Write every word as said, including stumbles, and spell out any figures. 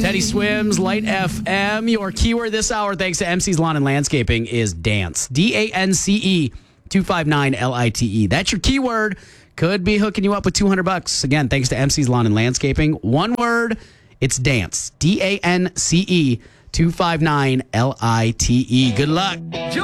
Teddy Swims, Light F M. Your keyword this hour, thanks to M C's Lawn and Landscaping, is dance. D A N C E two five nine L I T E. That's your keyword. Could be hooking you up with two hundred bucks. Again, thanks to M C's Lawn and Landscaping. One word, it's dance. D A N C E two five nine L I T E. Good luck.